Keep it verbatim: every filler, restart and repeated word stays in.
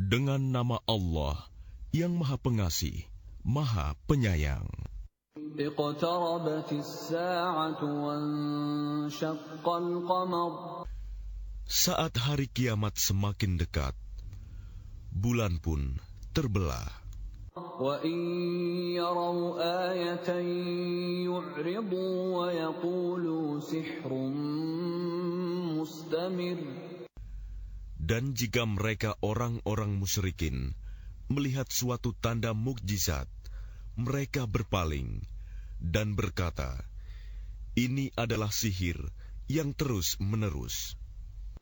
Dengan nama Allah yang Maha Pengasih, Maha Penyayang. Saat hari kiamat semakin dekat, bulan pun terbelah. Dan jika mereka orang-orang musyrikin melihat suatu tanda mukjizat, mereka berpaling dan berkata, ini adalah sihir yang terus-menerus.